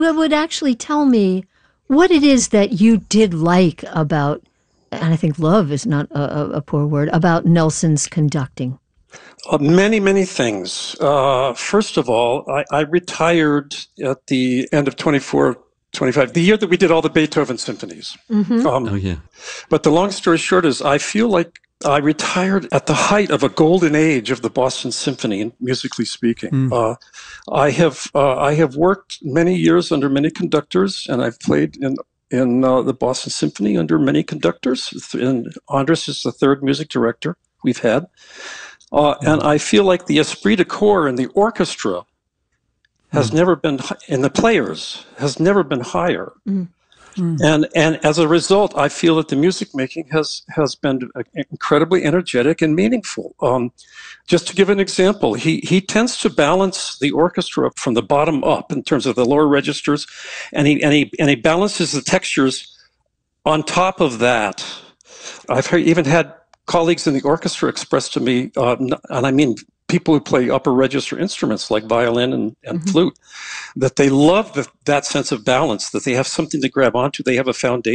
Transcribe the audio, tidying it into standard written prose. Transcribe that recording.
Well, would actually tell me what it is that you did like about, and I think love is not a poor word, about Nelson's conducting. Many, many things. First of all, I retired at the end of 25, the year that we did all the Beethoven symphonies. Mm-hmm. Oh yeah. But the long story short is I feel like I retired at the height of a golden age of the Boston Symphony, musically speaking. I have worked many years under many conductors, and I've played in the Boston Symphony under many conductors. And Andras is the third music director we've had. And I feel like the esprit de corps in the orchestra has never been, in the players, has never been higher. And as a result, I feel that the music making has been incredibly energetic and meaningful. Just to give an example, he tends to balance the orchestra from the bottom up in terms of the lower registers, and he balances the textures on top of that. I've even had colleagues in the orchestra express to me, and I mean people who play upper register instruments like violin and flute, that they love that sense of balance, that they have something to grab onto, they have a foundation.